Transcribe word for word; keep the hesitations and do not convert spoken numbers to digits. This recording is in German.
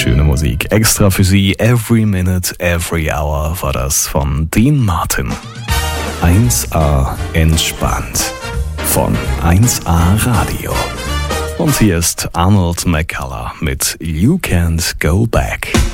schöne Musik. Extra für Sie, Every Minute, Every Hour war das von Dean Martin. eins A entspannt von eins A Radio. Und hier ist Arnold McCullough mit You Can't Go Back.